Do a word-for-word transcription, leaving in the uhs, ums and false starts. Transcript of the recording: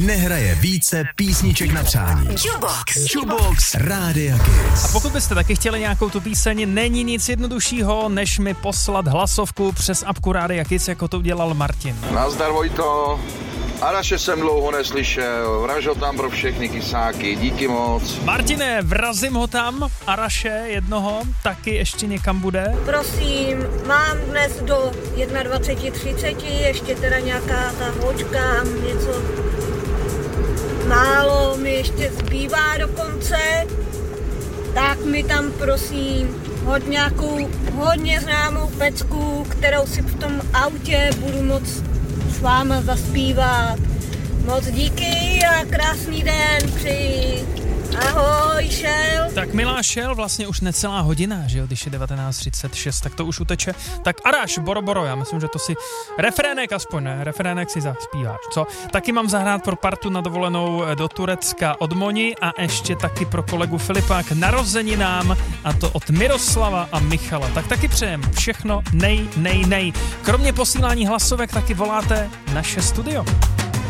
nehraje více písniček na přání. Jukebox. Jukebox Rádia Kiss. A pokud byste taky chtěli nějakou tu píseň, není nic jednoduššího, než mi poslat hlasovku přes apku Rádia Kiss, jako to udělal Martin. Nazdar, Vojto. Araše jsem dlouho neslyšel, vraž ho tam pro všechny kysáky, díky moc. Martine, vrazím ho tam, Araše jednoho, taky ještě někam bude. Prosím, mám dnes do dvacet jedna třicet, ještě teda nějaká ta hočka, něco málo mi ještě zbývá do konce, tak mi tam prosím hod nějakou hodně známou pecku, kterou si v tom autě budu moc s váma zaspívat. Moc díky a krásný den přeji. Ahoj, Šel. Tak milá Šel, vlastně už necelá hodina, že jo, když je devatenáct třicet šest, tak to už uteče. Tak Araš, Boro Boro, já myslím, že to si refrének aspoň, ne? Refrének si zaspíváš, co? Taky mám zahrát pro partu na dovolenou do Turecka od Moni a ještě taky pro kolegu Filipa k narozeninám, a to od Miroslava a Michala. Tak taky přejem všechno nej, nej, nej. Kromě posílání hlasovek taky voláte naše studio.